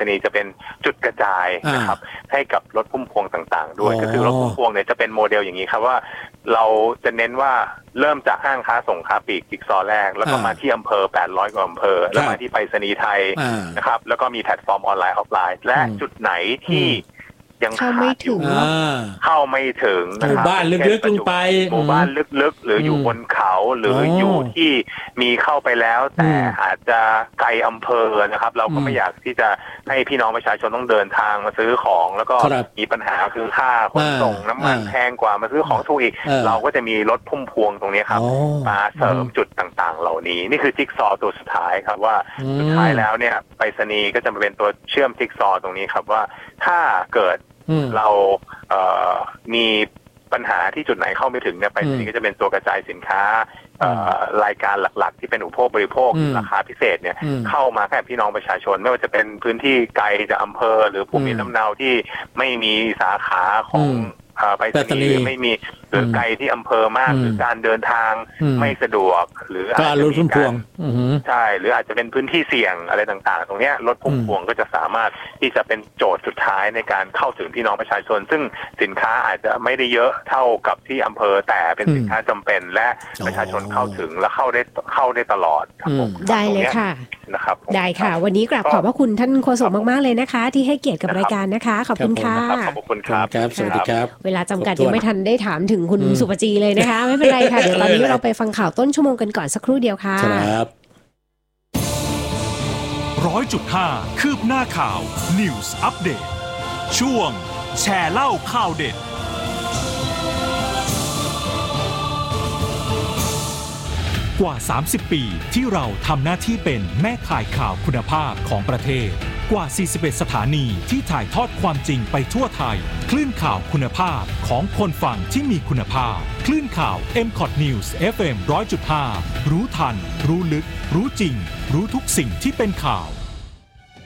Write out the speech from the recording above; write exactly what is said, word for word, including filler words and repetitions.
ณีย์จะเป็นจุดกระจายนะครับให้กับรถพุ่มพวงต่างๆด้วยก็คือรถพุ่มพวงเนี่ยจะเป็นโมเดลอย่างนี้ครับว่าเราจะเน้นว่าเริ่มจากห้างค้าส่งค้าปลีกจิ๊กซอว์แรกแล้วก็มาที่อำเภอแปดร้อยกว่าอำเภอแล้วมาที่ไปรษณีย์ไทยนะครับแล้วก็มีแพลตฟอร์มออนไลน์ออฟไลน์และจุดไหนที่ยังเข้าไม่ถึงเข้าไม่ถึงหมู่บ้านลึกๆลงไปหมู่บ้านลึกๆหรืออยู่บนเขาหรืออยู่ที่มีเข้าไปแล้วแต่อาจจะไกลอำเภอนะครับเราก็ไม่อยากที่จะให้พี่น้องประชาชนต้องเดินทางมาซื้อของแล้วก็มีปัญหาคือค่าขนส่งน้ำมันแพงกว่ามาซื้อของถูกอีกเราก็จะมีรถพุ่มพวงตรงนี้ครับมาเสริมจุดต่างๆเหล่านี้นี่คือจิ๊กซอว์ตัวสุดท้ายครับว่าสุดท้ายแล้วเนี่ยไปรษณีย์ก็จะมาเป็นตัวเชื่อมจิ๊กซอว์ตรงนี้ครับว่าถ้าเกิดเราเอ่อมีปัญหาที่จุดไหนเข้าไม่ถึงเนี่ยไปรษณีย์ก็จะเป็นตัวกระจายสินค้ารายการหลักๆที่เป็นอุปโภคบริโภคราคาพิเศษเนี่ยเข้ามาแค่พี่น้องประชาชนไม่ว่าจะเป็นพื้นที่ไกลจากอำเภอหรือภูมิลำเนาที่ไม่มีสาขาของไปรษณีย์หรือไม่มีหรือไกลที่อำเภอมากหรือการเดินทางไม่สะดวกหรืออาจจะมีการใช่หรืออาจจะเป็นพื้นที่เสี่ยงอะไรต่างๆตรงนี้รถพุ่มพวงก็จะสามารถที่จะเป็นโจทย์สุดท้ายในการเข้าถึงพี่น้องประชาชนซึ่งสินค้าอาจจะไม่ได้เยอะเท่ากับที่อำเภอแต่เป็นสินค้าจำเป็นและประชาชนเข้าถึงและเข้าได้เข้าได้ตลอดครับผมได้เลยค่ะนะครับได้ค่ะวันนี้กราบขอบพระคุณท่านโฆษกมากๆเลยนะคะที่ให้เกียรติกับรายการนะคะขอบคุณค่ะขอบคุณครับสวัสดีครับเวลาจำกัดยังไม่ทันได้ถามถึงคุณสุปจีเลยนะคะไม่เป็นไรค่ะเดี๋ยวตอนนี้เราไปฟังข่าวต้นชั่วโมงกันก่อนสักครู่เดียวค่ะครับร้อยจุดห้าคืบหน้าข่าว News Update ช่วงแชร์เล่าข่าวเด็ดกว่าสามสิบปีที่เราทำหน้าที่เป็นแม่ข่ายข่าวคุณภาพของประเทศกว่าสี่สิบเอ็ดสถานีที่ถ่ายทอดความจริงไปทั่วไทยคลื่นข่าวคุณภาพของคนฟังที่มีคุณภาพคลื่นข่าว เอ็ม คอท News เอฟ เอ็ม หนึ่งร้อยจุดห้า รู้ทันรู้ลึกรู้จริงรู้ทุกสิ่งที่เป็นข่าว